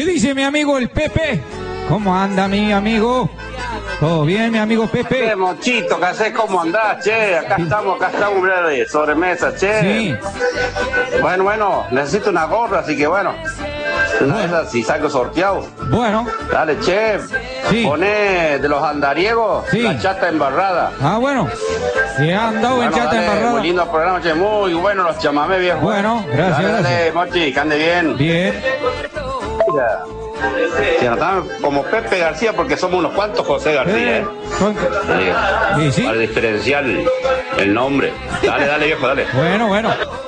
¿Qué dice mi amigo el Pepe? ¿Cómo anda mi amigo? ¿Todo bien, mi amigo Pepe? Che, Mochito, ¿qué haces? ¿Cómo andás, che? Acá estamos, mira, de sobremesa, che. Sí. Bueno, necesito una gorra, así que bueno. Una de esas, si salgo sorteado. Bueno. Dale, che. Sí. Poné de los andariegos, Sí. la chata embarrada. Ah, bueno. Si ha andado en chata dale, embarrada. muy lindo programa, che. Muy bueno los chamamés, viejo. Bueno, gracias, Dale, gracias. Mochi, que ande bien. Bien. Mira. Se anotaban como Pepe García porque somos unos cuantos José García, ¿eh? Sí, sí. Para diferenciar el nombre. Dale, viejo, dale. Bueno.